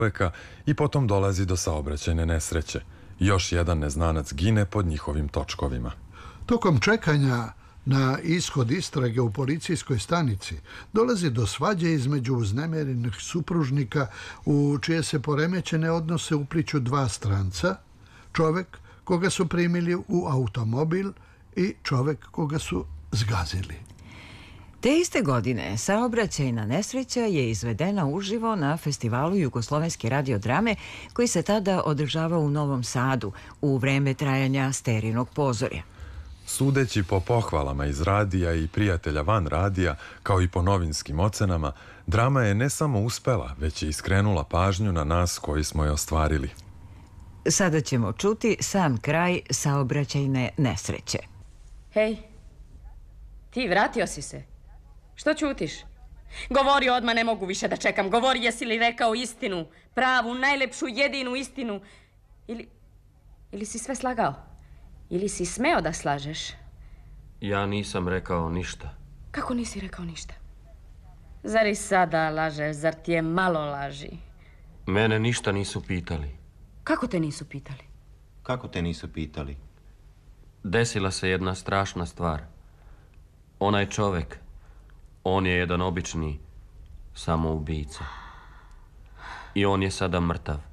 čoveka i potom dolazi do saobraćajne nesreće. Još jedan neznanac gine pod njihovim točkovima. Tokom čekanja na ishod istrage u policijskoj stanici dolazi do svađe između uznemirenih supružnika u čije se poremećene odnose upliću dva stranca, čovek koga su primili u automobil i čovek koga su zgazili. Te iste godine saobraćajna nesreća je izvedena uživo na festivalu Jugoslovenske radiodrame koji se tada održavao u Novom Sadu u vreme trajanja Sterinog pozorja. Sudeći po pohvalama iz radija i prijatelja van radija, kao i po novinskim ocenama, drama je ne samo uspela, već je iskrenula pažnju na nas koji smo je ostvarili. Sada ćemo čuti sam kraj saobraćajne nesreće. Hej, ti vratio si se. Što ćutiš? Govori odmah, ne mogu više da čekam. Govori, jesi li rekao istinu? Pravu, najlepšu, jedinu istinu? Ili si sve slagao? Ili si smeo da slažeš? Ja nisam rekao ništa. Kako nisi rekao ništa? Zar i sada lažeš? Zar ti je malo laži? Mene ništa nisu pitali. Kako te nisu pitali? Kako te nisu pitali? Desila se jedna strašna stvar. Onaj čovek, on je jedan obični samoubica. I on je sada mrtav.